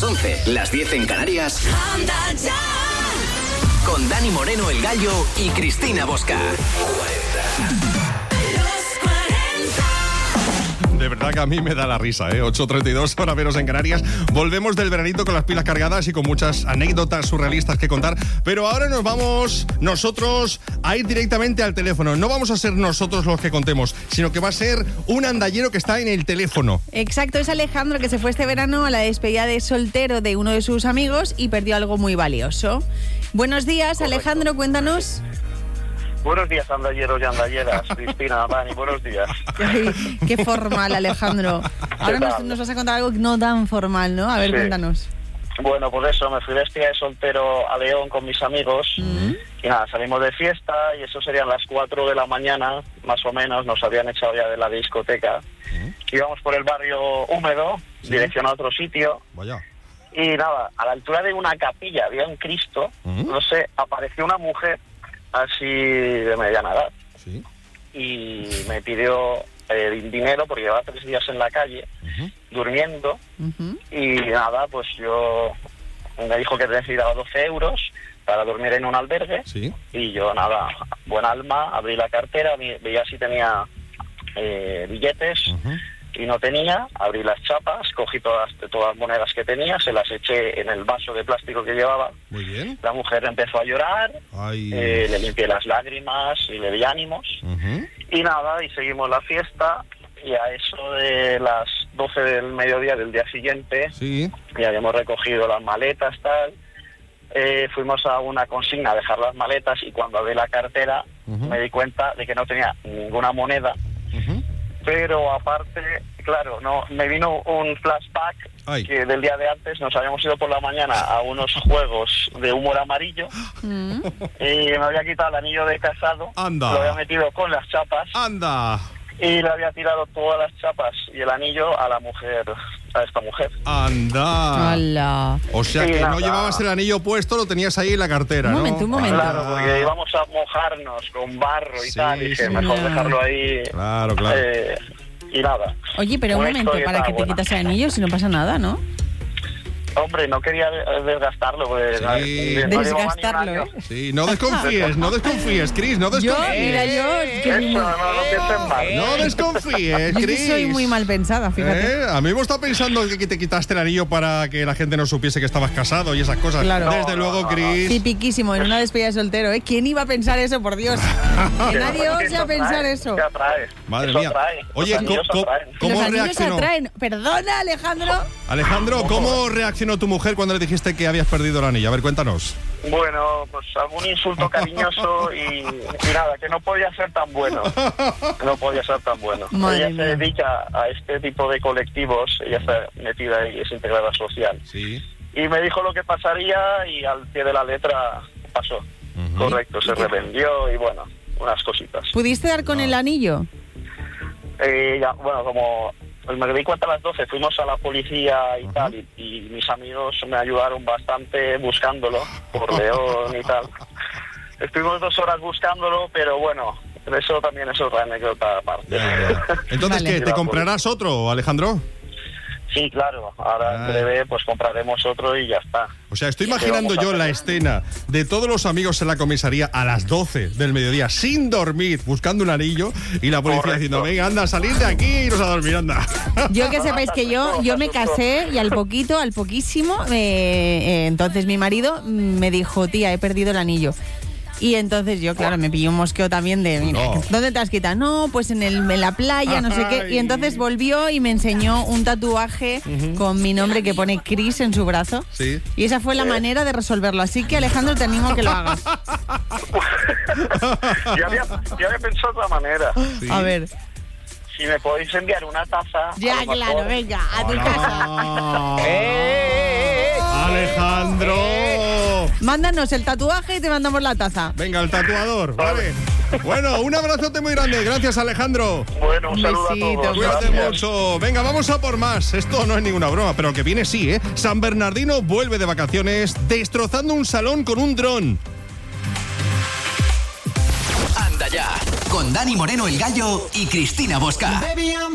11, las 10 en Canarias. Anda ya. Con Dani Moreno, el Gallo, y Cristina Bosca. De verdad que a mí me da la risa, 8:32, hora menos en Canarias. Volvemos del veranito con las pilas cargadas y con muchas anécdotas surrealistas que contar. Pero ahora nos vamos nosotros a ir directamente al teléfono. No vamos a ser nosotros los que contemos, sino que va a ser un andallero que está en el teléfono. Exacto, es Alejandro, que se fue este verano a la despedida de soltero de uno de sus amigos y perdió algo muy valioso. Buenos días, correcto. Alejandro, cuéntanos. Buenos días, andalleros y andalleras. Cristina, Dani, buenos días. Ay, qué formal, Alejandro. Ahora nos vas a contar algo no tan formal, ¿no? A ver, sí. Cuéntanos. Bueno, pues eso, me fui de despedida de soltero a León con mis amigos. Y nada, salimos de fiesta y eso serían las 4 de la mañana, más o menos. Nos habían echado ya de la discoteca. Íbamos por el barrio húmedo, dirección a otro sitio. Vaya. Y nada, a la altura de una capilla había un Cristo. No sé, apareció una mujer así de mediana edad, ¿sí? Y me pidió dinero porque llevaba 3 días en la calle, durmiendo, y nada, pues yo me dijo que necesitaba 12 euros para dormir en un albergue, ¿sí? Y yo nada, buen alma, abrí la cartera, veía si tenía billetes, y no tenía, abrí las chapas, cogí todas las monedas que tenía, se las eché en el vaso de plástico que llevaba. Muy bien. La mujer empezó a llorar, le limpié las lágrimas y le di ánimos. Y nada, y seguimos la fiesta, y a eso de las 12 del mediodía del día siguiente, sí, ya habíamos recogido las maletas, tal, fuimos a una consigna a dejar las maletas, y cuando abrí la cartera me di cuenta de que no tenía ninguna moneda. Pero aparte, claro, no, me vino un flashback que del día de antes nos habíamos ido por la mañana a unos juegos de humor amarillo y me había quitado el anillo de casado. Anda. Lo había metido con las chapas. Anda. Y le había tirado todas las chapas y el anillo a la mujer, a esta mujer. Anda. ¡Hala! O sea que no llevabas el anillo puesto, lo tenías ahí en la cartera, un momento. Claro, porque íbamos a mojarnos con barro y tal, y dije, mejor dejarlo ahí. Claro. Y nada. Oye, pero un momento, ¿para qué te quitas el anillo si no pasa nada, no? Hombre, no quería desgastarlo. Pues, sí. Desgastarlo, Sí, no desconfíes, Cris, no desconfíes. No piensen mal. No desconfíes, Cris. Yo soy muy mal pensada, fíjate. A mí me está pensando que te quitaste el anillo para que la gente no supiese que estabas casado y esas cosas. Claro. Desde luego, Cris. Tipiquísimo, en una despedida de soltero, ¿eh? ¿Quién iba a pensar eso, por Dios? Que nadie osa pensar eso. Madre mía. Oye, ¿cómo reaccionó? Perdona, Alejandro. Alejandro, ¿cómo reaccionó tu mujer cuando le dijiste que habías perdido el anillo? A ver, cuéntanos. Bueno, pues algún insulto cariñoso y nada, que no podía ser tan bueno. Madre ella se dedica a este tipo de colectivos, ella está metida y es integrada social. Sí. Y me dijo lo que pasaría y al pie de la letra pasó. Correcto, se revendió y bueno, unas cositas. ¿Pudiste dar con el anillo? Como me di cuenta a las 12, fuimos a la policía y tal, y mis amigos me ayudaron bastante buscándolo por León y tal. Estuvimos 2 horas buscándolo, pero bueno, eso también es otra anécdota aparte. Entonces, ¿qué? ¿Te comprarás otro, Alejandro? Sí, claro. Ahora en breve pues compraremos otro y ya está. O sea, estoy imaginando yo la escena de todos los amigos en la comisaría a las 12 del mediodía, sin dormir, buscando un anillo, y la policía diciendo, venga, anda, salid de aquí y iros a dormir, anda. Yo que sepáis que yo me casé y al poquísimo, entonces mi marido me dijo, tía, he perdido el anillo. Y entonces yo, claro, me pillé un mosqueo también de, mira, ¿dónde te has quitado? No, pues en la playa, no sé qué. Y entonces volvió y me enseñó un tatuaje con mi nombre que pone Cris en su brazo. Sí. Y esa fue la manera de resolverlo. Así que, Alejandro, te animo a que lo hagas. Yo había pensado de otra manera. Sí. A ver. Si me podéis enviar una taza. Ya, claro, venga, a tu casa. ¡Alejandro! Mándanos el tatuaje y te mandamos la taza. Venga, el tatuador, vale. Bueno, un abrazote muy grande. Gracias, Alejandro. Bueno, un saludo a todos. Cuídate mucho. Venga, vamos a por más. Esto no es ninguna broma, pero el que viene sí, ¿eh? San Bernardino vuelve de vacaciones destrozando un salón con un dron. Anda ya, con Dani Moreno, el Gallo, y Cristina Bosca.